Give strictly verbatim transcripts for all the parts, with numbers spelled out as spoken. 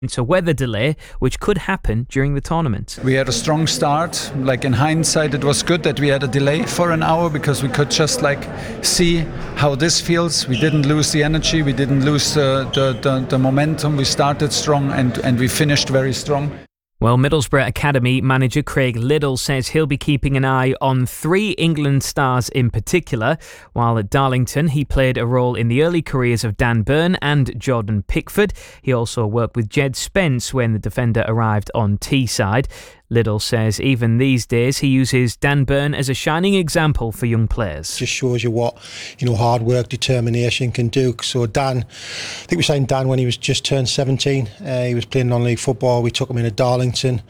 into weather delay, which could happen during the tournament. We had a strong start. Like in hindsight, it was good that we had a delay for an hour because we could just like see how this feels. We didn't lose the energy, we didn't lose the, the, the, the momentum. We started strong and, and we finished very strong. Well, Middlesbrough Academy manager Craig Liddell says he'll be keeping an eye on three England stars in particular. While at Darlington, he played a role in the early careers of Dan Burn and Jordan Pickford. He also worked with Jed Spence when the defender arrived on Teesside. Liddell says even these days he uses Dan Burn as a shining example for young players. Just shows you what, you know, hard work, determination can do. So Dan, I think we signed Dan when he was just turned seventeen. Uh, he was playing non-league football. We took him into Darlington,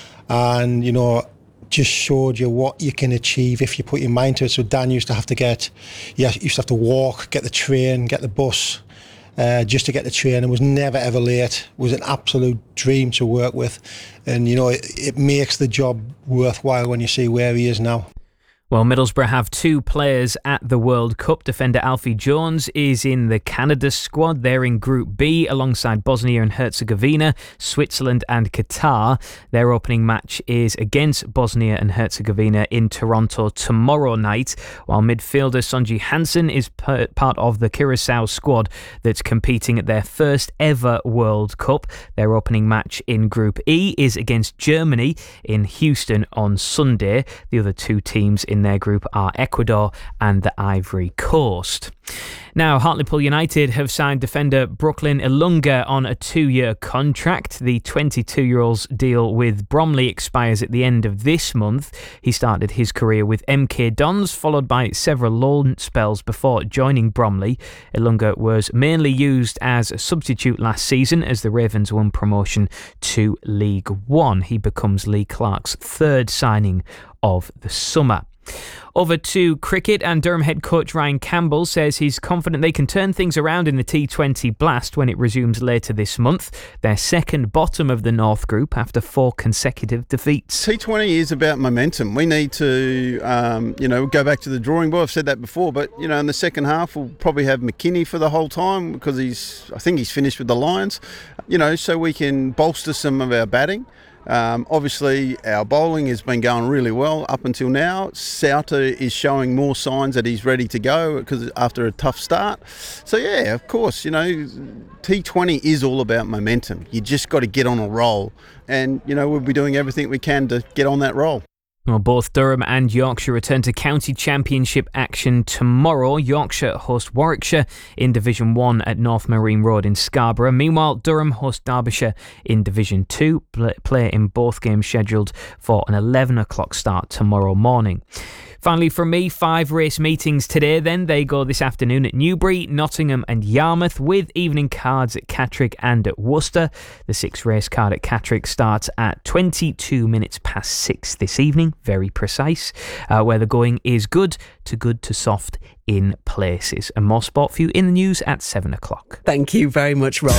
and you know, just showed you what you can achieve if you put your mind to it. So Dan used to have to get, yeah, used to have to walk, get the train, get the bus. Uh, just to get the train, and was never ever late. Was an absolute dream to work with, and you know it, it makes the job worthwhile when you see where he is now. Well, Middlesbrough have two players at the World Cup. Defender Alfie Jones is in the Canada squad. They're in Group B alongside Bosnia and Herzegovina, Switzerland and Qatar. Their opening match is against Bosnia and Herzegovina in Toronto tomorrow night, while midfielder Sonji Hansen is part of the Curacao squad that's competing at their first ever World Cup. Their opening match in Group E is against Germany in Houston on Sunday. The other two teams in In their group are Ecuador and the Ivory Coast. Now, Hartlepool United have signed defender Brooklyn Ilunga on a two-year contract. The twenty-two-year-old's deal with Bromley expires at the end of this month. He started his career with M K Dons, followed by several loan spells before joining Bromley. Ilunga was mainly used as a substitute last season as the Ravens won promotion to League One. He becomes Lee Clark's third signing of the summer. Over to cricket, and Durham head coach Ryan Campbell says he's confident they can turn things around in the T twenty Blast when it resumes later this month. They're second bottom of the North Group after four consecutive defeats. T twenty is about momentum. We need to, um, you know, go back to the drawing board. I've said that before, but, you know, in the second half we'll probably have McKinney for the whole time because he's, I think he's finished with the Lions, you know, so we can bolster some of our batting. Um, obviously, our bowling has been going really well up until now. Sauter is showing more signs that he's ready to go because after a tough start. So, yeah, of course, you know, T twenty is all about momentum. You just got to get on a roll. And, you know, we'll be doing everything we can to get on that roll. Well, both Durham and Yorkshire return to county championship action tomorrow. Yorkshire host Warwickshire in Division one at North Marine Road in Scarborough. Meanwhile, Durham host Derbyshire in Division two. Play in both games scheduled for an eleven o'clock start tomorrow morning. Finally from me, five race meetings today then. They go this afternoon at Newbury, Nottingham and Yarmouth, with evening cards at Catterick and at Worcester. The six race card at Catterick starts at twenty-two minutes past six this evening, very precise, uh, where the going is good to good to soft in places. And more sport for you in the news at seven o'clock. Thank you very much, Rob.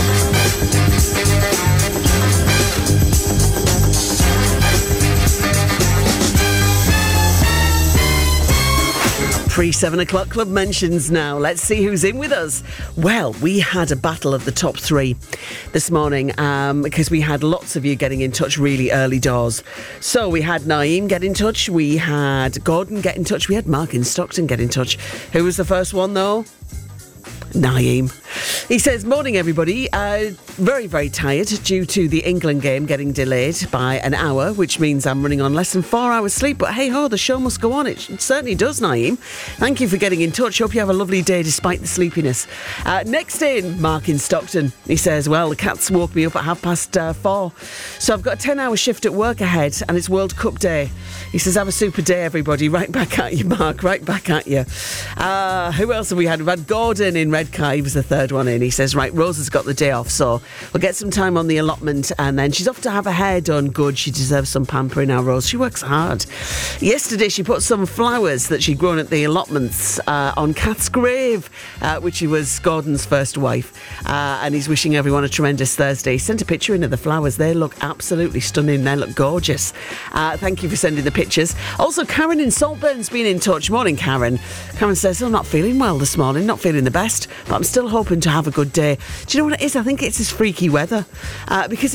Pre-seven o'clock club mentions now. Let's see who's in with us. Well, we had a battle of the top three this morning um, because we had lots of you getting in touch really early doors. So we had Naeem get in touch. We had Gordon get in touch. We had Mark in Stockton get in touch. Who was the first one, though? Naeem. He says, morning everybody, uh, very very tired due to the England game getting delayed by an hour, which means I'm running on less than four hours sleep, but hey ho, the show must go on. It certainly does, Naeem. Thank you for getting in touch. Hope you have a lovely day despite the sleepiness. Uh, next in, Mark in Stockton. He says, well, the cats woke me up at half past uh, four, so I've got a ten hour shift at work ahead and it's World Cup day. He says, have a super day everybody. Right back at you, Mark, right back at you. Uh, who else have we had? We've had Gordon in Redcar. He was the third one in. He says, right, Rose has got the day off, so we'll get some time on the allotment, and then she's off to have her hair done. Good, she deserves some pampering now, Rose. She works hard. Yesterday she put some flowers that she'd grown at the allotments uh, on Kat's grave, uh, which was Gordon's first wife, uh, and he's wishing everyone a tremendous Thursday. He sent a picture in of the flowers. They look absolutely stunning. They look gorgeous. Uh, thank you for sending the pictures. Also, Karen in Saltburn's been in touch. Morning, Karen. Karen says, I'm not feeling well this morning, not feeling the best, but I'm still hoping to have a good day. Do you know what it is? I think it's this freaky weather uh, because